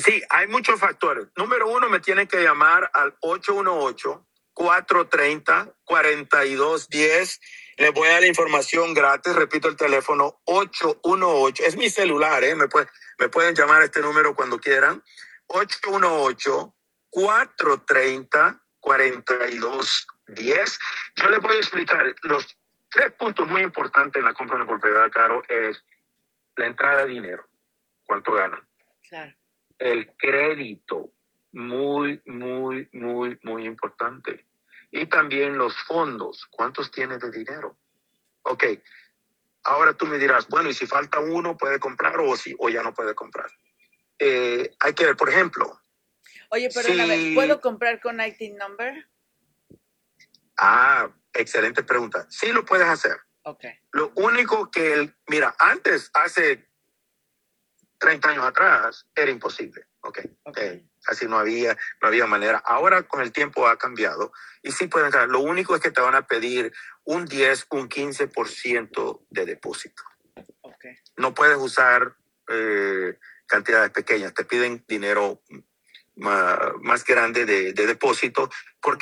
Sí, hay muchos factores. Número uno, me tienen que llamar al 818-430-4210. Les voy a dar la información gratis. Repito el teléfono 818. Es mi celular, ¿eh? Me pueden llamar a este número cuando quieran. 818-430-4210. Yo les voy a explicar los 3 puntos muy importantes en la compra de una propiedad, Caro, es la entrada de dinero. ¿Cuánto ganan? Claro. El crédito, muy, muy, muy, muy importante. Y también los fondos, ¿cuántos tienes de dinero? Ok, ahora tú me dirás, bueno, y si falta uno, ¿puede comprar o ya no puede comprar? Hay que ver, por ejemplo. Oye, perdóname, ¿puedo comprar con ITIN number? Excelente pregunta. Sí lo puedes hacer. Ok. Lo único que, mira, antes, hace 30 años atrás, era imposible. Okay. Así no había manera. Ahora con el tiempo ha cambiado y sí pueden entrar. Lo único es que te van a pedir un 10, un 15% de depósito. Okay. No puedes usar cantidades pequeñas. Te piden dinero más grande de depósito porque